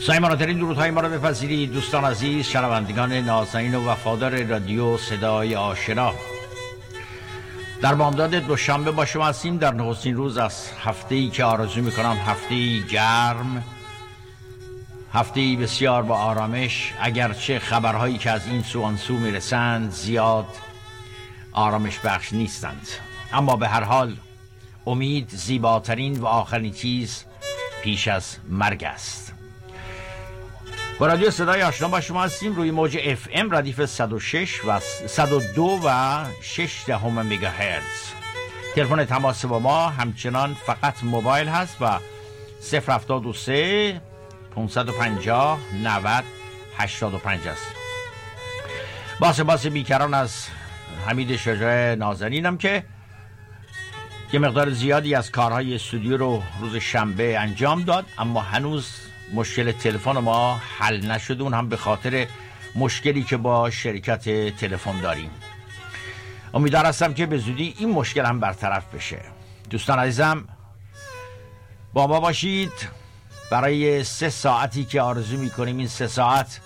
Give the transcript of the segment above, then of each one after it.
سایماناترین درودهای ما را بپذیرید دوستان عزیز، شنوندگان نازنین و وفادار رادیو صدای آشنا. در بامداد دوشنبه با شما هستیم در نخستین روز از هفته‌ای که آرزو می‌کنم هفته‌ای گرم، هفته‌ای بسیار با آرامش، اگرچه خبرهایی که از این سو آن سو میرسند زیاد آرامش بخش نیستند، اما به هر حال امید زیباترین و آخرین چیز پیش از مرگ است. با رادیو صدای آشنا با شما هستیم روی موج FM ردیف 106 و 102 و 6 مگاهرتز. تلفن تماس با ما همچنان فقط موبایل هست و 073 550 90 85 است. با سپاس بیکران از حمید شجاع نازنینم که یه مقدار زیادی از کارهای استودیو رو روز شنبه انجام داد، اما هنوز مشکل تلفن ما حل نشده، اون هم به خاطر مشکلی که با شرکت تلفن داریم. امیدوار هستم که به زودی این مشکل هم برطرف بشه. دوستان عزیزم با ما باشید برای 3 ساعتی که آرزو میکنیم این 3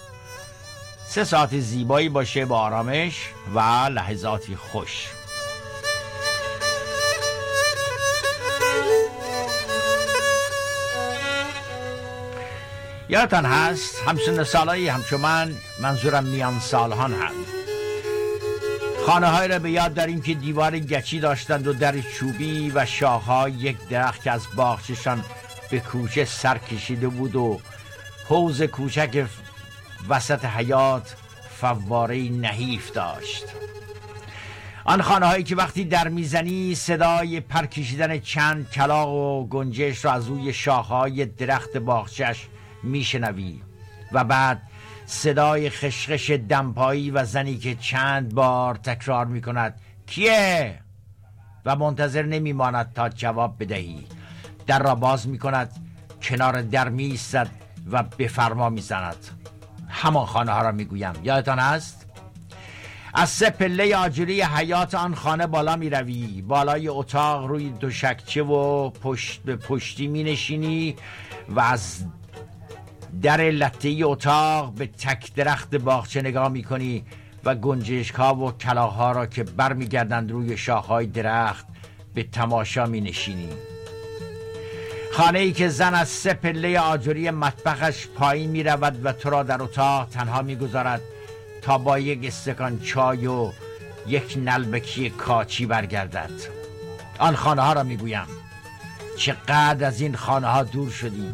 ساعت زیبایی باشه با آرامش و لحظاتی خوش. یادتان هست همسن سالایی همچون منظورم میان سالهان هم خانه های را به یاد داریم که دیوار گچی داشتند و در چوبی و شاخهای یک درخت که از باغچه‌شان به کوچه سر کشیده بود و حوض کوچک وسط حیاط فواره‌ای نحیف داشت. آن خانه هایی که وقتی در میزنی صدای پر کشیدن چند کلاغ و گنجش را از روی شاخهای درخت باغچه‌اش میشنوی و بعد صدای خشخش دمپایی و زنی که چند بار تکرار میکند کیه و منتظر نمیماند تا جواب بدهی. در را باز میکند، کنار در میایستد و به فرما میزند. همان خانه ها را میگویم. یادتان هست؟ از 3 پله آجری حیات آن خانه بالا میروی، بالای اتاق روی دوشکچه و پشت به پشتی مینشینی و از در لطه‌ای اتاق به تک درخت باغچه نگاه میکنی و گنجشک‌ها و کلاغ‌ها را که برمیگردند روی شاخه‌های درخت به تماشا مینشینی. خانه‌ای که زن از 3 پله آجری مطبخش پایین میرود و تو را در اتاق تنها میگذارد تا با یک استکان چای و یک نلبکی کاچی برگردد. آن خانه ها را میگویم. چقدر از این خانه ها دور شدیم،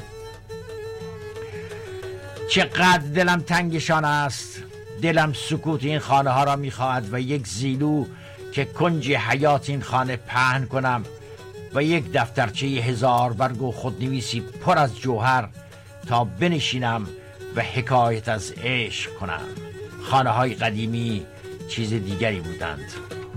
چقدر دلم تنگشان است. دلم سکوت این خانه ها را میخواهد و یک زیلو که کنج حیات این خانه پهن کنم و یک دفترچه 1000 برگ و خودنویسی پر از جوهر تا بنشینم و حکایت از عشق کنم. خانه های قدیمی چیز دیگری بودند.